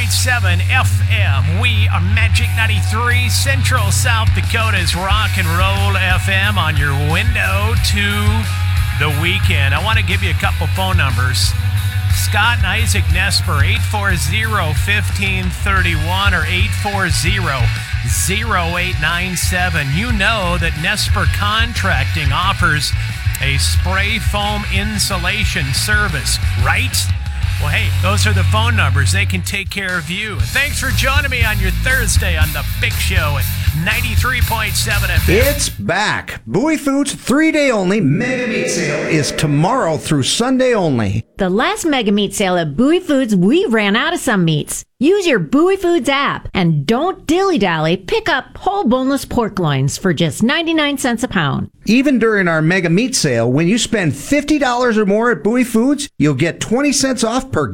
FM. We are Magic 93, Central South Dakota's Rock and Roll FM on your window to the weekend. I want to give you a couple phone numbers. Scott and Isaac Nesper, 840-1531 or 840-0897. You know that Nesper Contracting offers a spray foam insulation service, right? Well, hey, those are the phone numbers. They can take care of you. Thanks for joining me on your Thursday on The Big Show at 93.7 FM. It's back. Bowie Foods 3-day only Mega Meat Sale is tomorrow through Sunday only. The last Mega Meat Sale at Bowie Foods, we ran out of some meats. Use your Bowie Foods app and don't dilly-dally. Pick up whole boneless pork loins for just 99 cents a pound. Even during our Mega Meat Sale, when you spend $50 or more at Bowie Foods, you'll get 20 cents off per